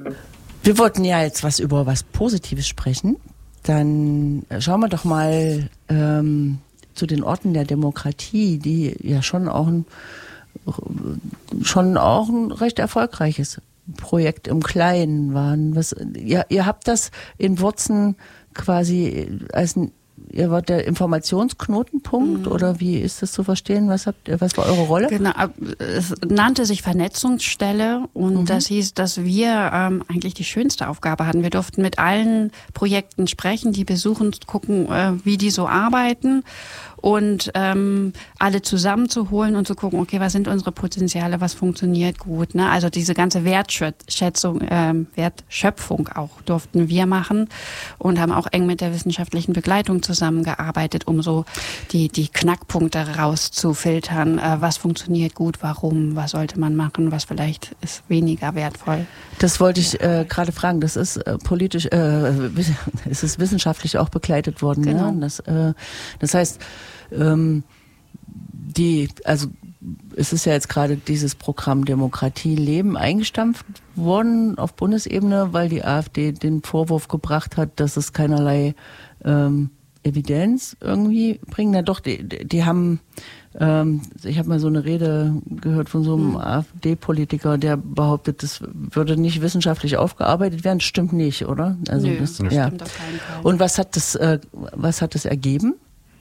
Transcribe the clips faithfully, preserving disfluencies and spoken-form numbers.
Wir wollten ja jetzt was über was Positives sprechen. Dann schauen wir doch mal ähm, zu den Orten der Demokratie, die ja schon auch ein, schon auch ein recht erfolgreiches Projekt im Kleinen waren. Was, ihr, ihr habt das in Wurzen quasi als ein, ihr wart der Informationsknotenpunkt, mhm. oder wie ist das zu verstehen? Was habt ihr, was war eure Rolle? Genau, es nannte sich Vernetzungsstelle und mhm. das hieß, dass wir ähm, eigentlich die schönste Aufgabe hatten. Wir durften mit allen Projekten sprechen, die besuchen, gucken, äh, wie die so arbeiten und ähm, alle zusammenzuholen und zu gucken, okay, was sind unsere Potenziale, was funktioniert gut, ne? Also diese ganze Wertschätzung, ähm, Wertschöpfung auch durften wir machen und haben auch eng mit der wissenschaftlichen Begleitung zusammengearbeitet, um so die die Knackpunkte rauszufiltern, äh, was funktioniert gut, warum, was sollte man machen, was vielleicht ist weniger wertvoll. Das wollte ich äh, gerade fragen. Das ist äh, politisch, äh, es ist wissenschaftlich auch begleitet worden. Genau. Ne? Das, äh, das heißt, ähm, die, also es ist ja jetzt gerade dieses Programm Demokratie leben eingestampft worden auf Bundesebene, weil die AfD den Vorwurf gebracht hat, dass es keinerlei ähm, Evidenz irgendwie bringen. Na doch, die, die haben, ähm, ich habe mal so eine Rede gehört von so einem mhm. AfD-Politiker, der behauptet, das würde nicht wissenschaftlich aufgearbeitet werden. Stimmt nicht, oder? Also Nö, das, das ja. stimmt auf keinen Fall. Und was hat das, äh, was hat das ergeben?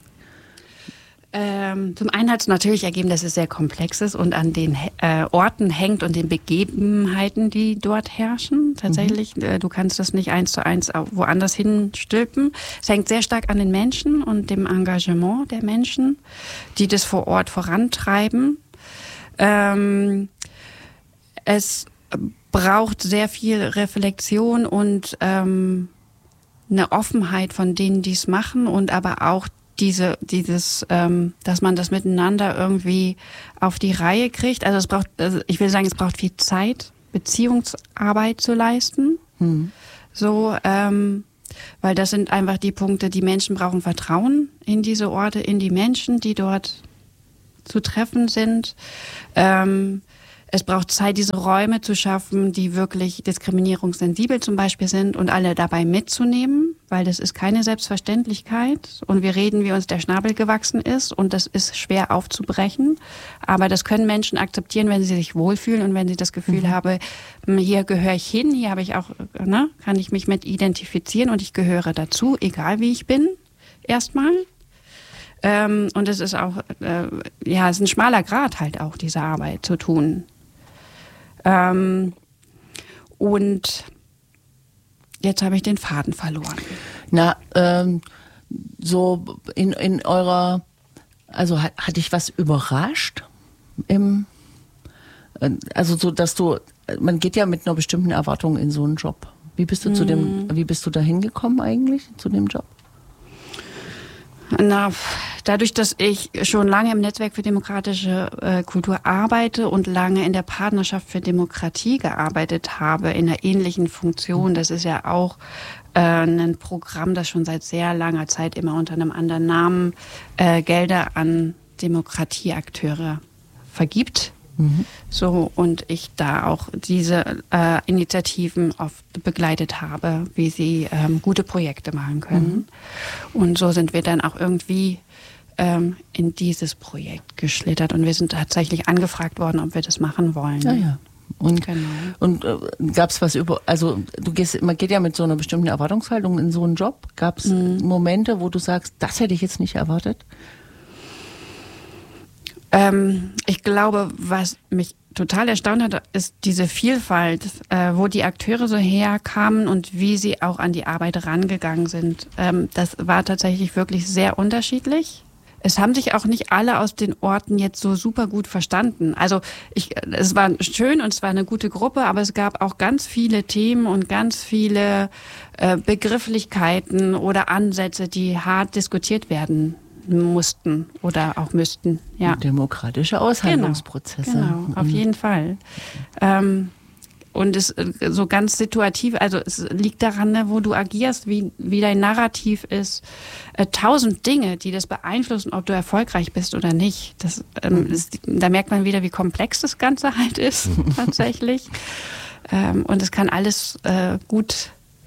Ähm, zum einen hat es natürlich ergeben, dass es sehr komplex ist und an den äh, Orten hängt und den Begebenheiten, die dort herrschen. Tatsächlich, mhm. äh, du kannst das nicht eins zu eins woanders hinstülpen. Es hängt sehr stark an den Menschen und dem Engagement der Menschen, die das vor Ort vorantreiben. Ähm, es braucht sehr viel Reflexion und ähm, eine Offenheit von denen, die es machen und aber auch diese, dieses, ähm, dass man das miteinander irgendwie auf die Reihe kriegt. Also es braucht, also ich will sagen, es braucht viel Zeit, Beziehungsarbeit zu leisten. Hm. So, ähm, weil das sind einfach die Punkte, die Menschen brauchen Vertrauen in diese Orte, in die Menschen, die dort zu treffen sind. Ähm, Es braucht Zeit, diese Räume zu schaffen, die wirklich diskriminierungssensibel zum Beispiel sind und alle dabei mitzunehmen, weil das ist keine Selbstverständlichkeit und wir reden, wie uns der Schnabel gewachsen ist und das ist schwer aufzubrechen, aber das können Menschen akzeptieren, wenn sie sich wohlfühlen und wenn sie das Gefühl mhm. haben, hier gehöre ich hin, hier habe ich auch, ne, kann ich mich mit identifizieren und ich gehöre dazu, egal wie ich bin, erstmal. Ähm, und es ist auch, äh, ja, es ist ein schmaler Grat halt auch, diese Arbeit zu tun. Ähm, und jetzt habe ich den Faden verloren. Na, ähm, so in, in eurer, also hat, hat dich was überrascht? Im, also so, dass du, man geht ja mit einer bestimmten Erwartung in so einen Job. Wie bist du hm. zu dem, wie bist du da hingekommen eigentlich, zu dem Job? Na, dadurch, dass ich schon lange im Netzwerk für demokratische äh, Kultur arbeite und lange in der Partnerschaft für Demokratie gearbeitet habe, in einer ähnlichen Funktion, das ist ja auch äh, ein Programm, das schon seit sehr langer Zeit immer unter einem anderen Namen äh, Gelder an Demokratieakteure vergibt. Mhm. So, und ich da auch diese äh, Initiativen oft begleitet habe, wie sie ähm, gute Projekte machen können. Mhm. Und so sind wir dann auch irgendwie ähm, in dieses Projekt geschlittert und wir sind tatsächlich angefragt worden, ob wir das machen wollen. Ja, ja. Und, genau. und äh, gab es was über, also du gehst, man geht ja mit so einer bestimmten Erwartungshaltung in so einen Job. Gab es mhm. Momente, wo du sagst, das hätte ich jetzt nicht erwartet? Ähm, ich glaube, was mich total erstaunt hat, ist diese Vielfalt, äh, wo die Akteure so herkamen und wie sie auch an die Arbeit rangegangen sind. Ähm, das war tatsächlich wirklich sehr unterschiedlich. Es haben sich auch nicht alle aus den Orten jetzt so super gut verstanden. Also ich, es war schön und es war eine gute Gruppe, aber es gab auch ganz viele Themen und ganz viele äh, Begrifflichkeiten oder Ansätze, die hart diskutiert werden mussten oder auch müssten. Ja. Demokratische Aushandlungsprozesse. Genau, genau auf jeden Fall. Ähm, und es so ganz situativ, also es liegt daran, ne, wo du agierst, wie, wie dein Narrativ ist. Äh, tausend Dinge, die das beeinflussen, ob du erfolgreich bist oder nicht. Das, ähm, mhm. ist, da merkt man wieder, wie komplex das Ganze halt ist, tatsächlich. Ähm, und es kann alles äh, gut,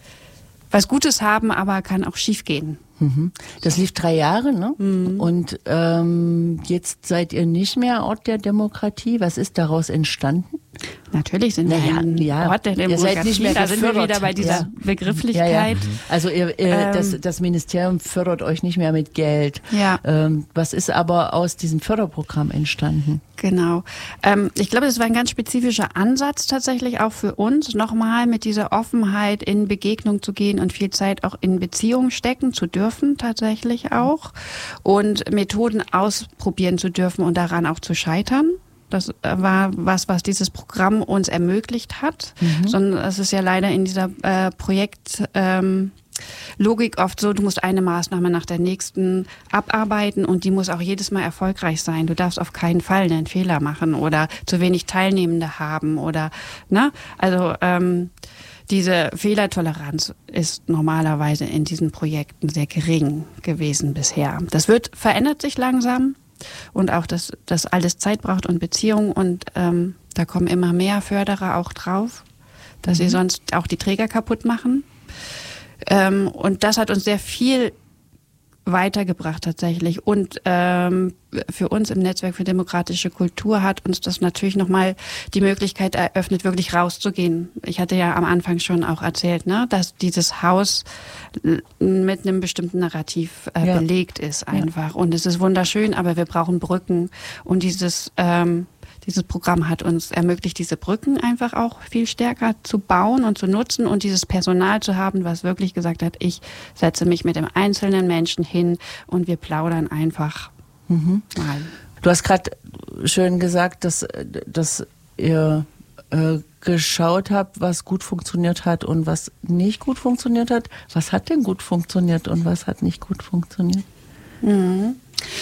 was Gutes haben, aber kann auch schief gehen. Das lief drei Jahre, ne? Mhm. Und ähm, jetzt seid ihr nicht mehr Ort der Demokratie. Was ist daraus entstanden? Natürlich sind wir naja, ein ja, Ort der Demokratie. Ihr seid nicht mehr da sind wir wieder bei dieser ja. Begrifflichkeit. Ja, ja. Also ihr, ihr, ähm, das, das Ministerium fördert euch nicht mehr mit Geld. Ja. Ähm, was ist aber aus diesem Förderprogramm entstanden? Genau. Ähm, ich glaube, das war ein ganz spezifischer Ansatz tatsächlich auch für uns, nochmal mit dieser Offenheit in Begegnung zu gehen und viel Zeit auch in Beziehung stecken zu dürfen, tatsächlich auch. Und Methoden ausprobieren zu dürfen und daran auch zu scheitern. Das war was, was dieses Programm uns ermöglicht hat. Mhm. Sondern es ist ja leider in dieser äh, Projekt... Ähm, Logik oft so, du musst eine Maßnahme nach der nächsten abarbeiten und die muss auch jedes Mal erfolgreich sein. Du darfst auf keinen Fall einen Fehler machen oder zu wenig Teilnehmende haben oder, ne? Also ähm, diese Fehlertoleranz ist normalerweise in diesen Projekten sehr gering gewesen bisher. Das wird verändert sich langsam und auch, dass das alles Zeit braucht und Beziehung und ähm, da kommen immer mehr Förderer auch drauf, dass mhm. sie sonst auch die Träger kaputt machen. Ähm, und das hat uns sehr viel weitergebracht tatsächlich. Und ähm, für uns im Netzwerk für demokratische Kultur hat uns das natürlich nochmal die Möglichkeit eröffnet, wirklich rauszugehen. Ich hatte ja am Anfang schon auch erzählt, ne, dass dieses Haus mit einem bestimmten Narrativ äh, ja. belegt ist einfach. Ja. Und es ist wunderschön, aber wir brauchen Brücken. Und dieses... Ähm, Dieses Programm hat uns ermöglicht, diese Brücken einfach auch viel stärker zu bauen und zu nutzen und dieses Personal zu haben, was wirklich gesagt hat, ich setze mich mit dem einzelnen Menschen hin und wir plaudern einfach mhm. mal. Du hast gerade schön gesagt, dass, dass ihr äh, geschaut habt, was gut funktioniert hat und was nicht gut funktioniert hat. Was hat denn gut funktioniert und was hat nicht gut funktioniert? Mhm.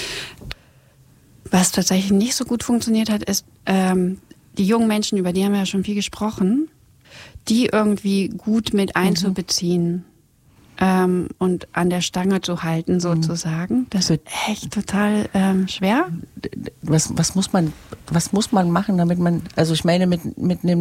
Was tatsächlich nicht so gut funktioniert hat, ist, ähm, die jungen Menschen, über die haben wir ja schon viel gesprochen, die irgendwie gut mit einzubeziehen mhm. ähm, und an der Stange zu halten sozusagen. Das wird echt total ähm, schwer. Was, was muss man, was muss man machen, damit man, also ich meine mit, mit einem